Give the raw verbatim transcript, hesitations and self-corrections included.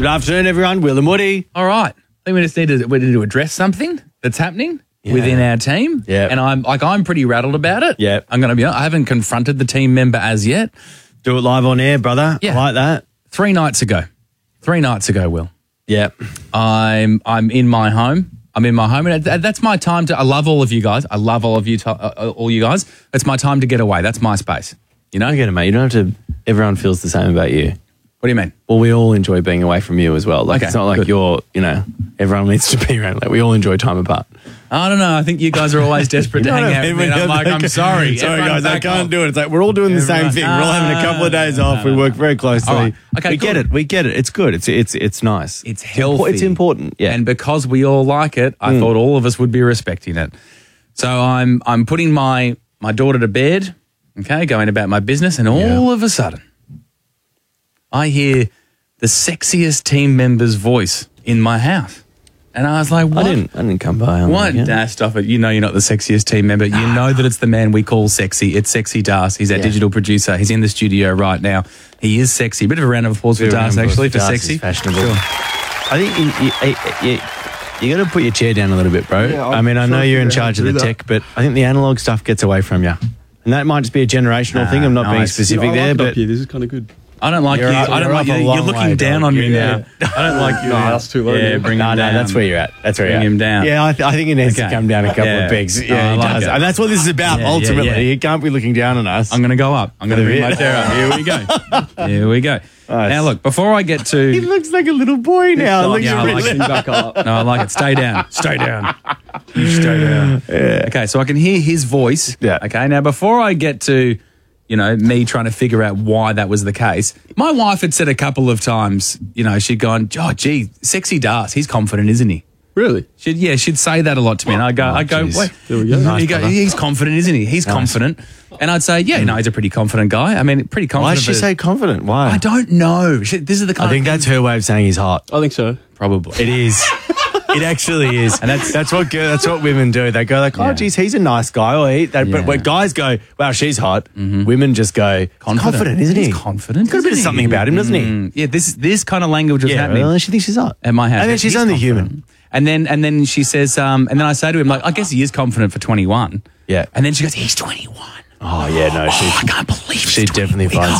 Good afternoon, everyone. Will and Woody. All right. I think we just need to, we need to address something that's happening Yeah. within our team. Yeah. And I'm like, I'm pretty rattled about it. Yeah. I'm going to be honest. I haven't confronted the team member as yet. Do it live on air, brother. Yeah. I like that. Three nights ago. Three nights ago, Will. Yeah. I'm I'm in my home. I'm in my home, and that- that's my time to. I love all of you guys. I love all of you, to, uh, all you guys. It's my time to get away. That's my space. You know. I get it, mate. You don't have to. Everyone feels the same about you. What do you mean? Well, we all enjoy being away from you as well. Like Okay, it's not like good. you're. You know, everyone needs to be around. Like we all enjoy time apart. I don't know. I think you guys are always desperate to You know hang what out I with mean? me. And I'm like, I'm sorry. Sorry, Everyone guys. I back can't off. do it. It's like we're all doing the same Everyone- thing. We're all having a couple of days off. We work very closely. All right. Okay, we get good. it. We get it. It's good. It's it's it's nice. It's impo- healthy. It's important. Yeah. And because we all like it, I thought all of us would be respecting it. So I'm I'm putting my my daughter to bed, okay, going about my business, and all Yeah. of a sudden, I hear the sexiest team member's voice in my house. And I was like, what? I didn't. I didn't come by. On What? that, yeah. Nah, stop it. You know you're not the sexiest team member. You know that it's the man we call sexy. It's Sexy Das. He's our Yeah. digital producer. He's in the studio right now. He is sexy. Bit of a round of applause for Bit of a Das, round of actually, for applause. Das sexy. is fashionable. Sure. I think you, you, you, you got to put your chair down a little bit, bro. Yeah, I'm I mean, I know trying to you're in figure out charge how of to the do tech, but I think the analog stuff gets away from you. And that might just be a generational Nah, thing. I'm not being nice. specific Yeah, I like there, it up but here. This is kind of good. I don't like You're you. up- I don't you're like up a you. long You're looking way, down dog. on me Yeah. now. I don't like you. Nah, that's too low. Yeah, bring no, him no, down. that's where you're at. That's where Bring you're him at. down. Yeah, I, th- I think he needs Okay. to come down a couple Yeah. of pegs. Oh, Yeah, I he like does. it. And that's what this is about, Yeah, yeah, ultimately. yeah. He can't be looking down on us. I'm going to go up. I'm going to Bit of bring my it. chair up. Here we go. Here we go. Nice. Now, look, before I get He to... looks like a little boy now. Looks yeah, I really- like it. Back up. No, I like it. Stay down. Stay down. You stay down. Okay, so I can hear his voice. Yeah. Okay, now before I get to, you know, me trying to figure out why that was the case, my wife had said a couple of times, you know, she'd gone, oh, gee, Sexy Das, he's confident, isn't he? Really? She'd, yeah, she'd say that a lot to me. And I'd go, I'd go, geez. wait. There we go. Nice, You go, brother. he's confident, isn't he? He's confident. And I'd say, yeah, no, he's a pretty confident guy. I mean, pretty confident. Why does she but- say confident? Why? I don't know. She, this is the kind I think of that's her way of saying he's hot. I think so. probably. It is. It actually is, and that's that's what girl, that's what women do. They go like, "Oh, Yeah. geez, he's a nice guy." Or he, they, Yeah. But when guys go, "Wow, she's hot," women just go, Confident. "Confident, isn't he? He's confident, He's got a bit of isn't he? something about him, doesn't he?" Mm, yeah, this this kind of language was Yeah, happening well, she thinks she's hot. at my house. I mean, she's He's only confident. human. And then and then she says, um, and then I say to him, like, I guess he is confident for twenty-one. Yeah. And then she goes, he's twenty-one. Oh yeah, no, she Oh, I can't believe she he's definitely twenty-one. finds